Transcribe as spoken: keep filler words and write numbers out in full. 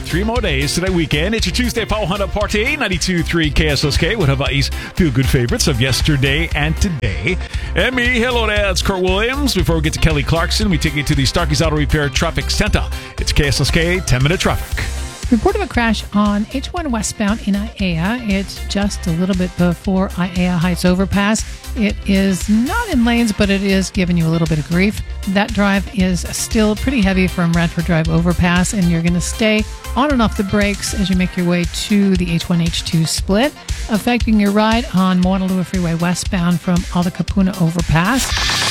three more days to the weekend. It's your Tuesday four hundred party, ninety-two point three K S S K with Hawaii's feel-good favorites of yesterday and today. And me, hello there, it's Kurt Williams. Before we get to Kelly Clarkson, we take you to the Starkey's Auto Repair Traffic Center. It's K S S K ten-minute traffic. Report of a crash on H one westbound in Aiea. It's just a little bit before Aiea Heights overpass. It is not in lanes, but it is giving you a little bit of grief. That drive is still pretty heavy from Radford Drive overpass, and you're going to stay on and off the brakes as you make your way to the H one H two split, affecting your ride on Moanalua Freeway westbound from Ala Kapuna overpass.